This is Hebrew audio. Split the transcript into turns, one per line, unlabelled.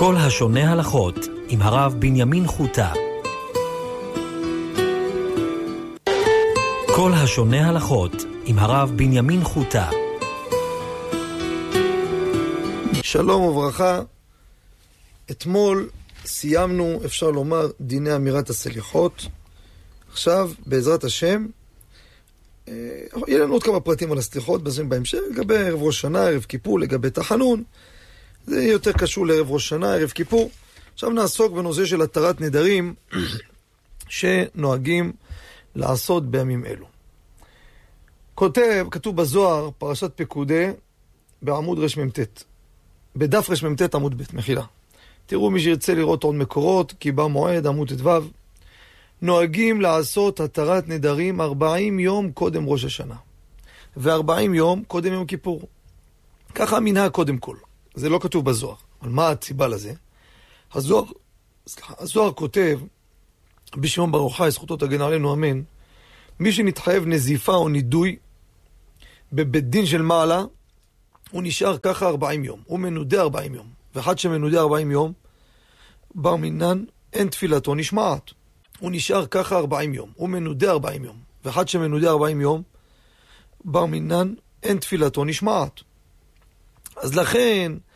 כל השונה הלכות עם הרב בנימין חוטה. כל השונה הלכות עם הרב בנימין חוטה.
שלום וברכה. אתמול סיימנו, אפשר לומר, דיני אמירת הסליחות. עכשיו, בעזרת השם, יהיה לנו עוד כמה פרטים על הסליחות, בהמשך, לגבי ערב ראש שנה, ערב כיפור, לגבי תחנון. זה יותר קשור לערב ראש שנה, ערב כיפור. עכשיו נעסוק בנושא של התרת נדרים שנוהגים לעשות בימים אלו. כתוב בזוהר, פרשת פקודי, בעמוד רשמ"ט. בדף רשמ"ט עמוד ב', מחילה. תראו מי שירצה לראות עוד מקורות, כי בא מועד, עמוד ט"ו. נוהגים לעשות התרת נדרים 40 יום קודם ראש השנה. ו40 יום קודם יום כיפור. ככה המנהג קודם כל. זה לא כתוב בזוהר. אבל מה הסיבה לזה? הזוהר כותב, בשמעון בר יוחאי, זכותו תגן עלינו אמן, מי שנתחייב נזיפה או נידוי בבית דין של מעלה, הוא נשאר ככה 40 יום. הוא מנודה 40 יום. ואחד שמנודה 40 יום, בר מינן, אין תפילתו נשמעת. הוא נשאר ככה 40 יום. הוא מנודה 40 יום. ואחד שמנודה 40 יום, בר מינן, אין תפילתו נשמעת. אז לכן,